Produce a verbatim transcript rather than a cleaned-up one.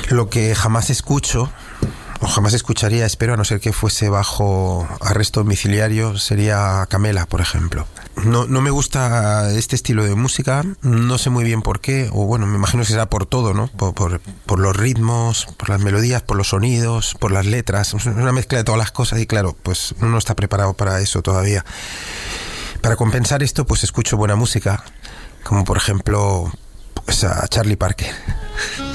Lo que jamás escucho, o jamás escucharía, espero, a no ser que fuese bajo arresto domiciliario, sería Camela, por ejemplo. No, no me gusta este estilo de música, no sé muy bien por qué, o bueno, me imagino que será por todo, ¿no? Por, por, por los ritmos, por las melodías, por los sonidos, por las letras, es una mezcla de todas las cosas y claro, pues uno no está preparado para eso todavía. Para compensar esto, pues escucho buena música, como por ejemplo, pues a Charlie Parker.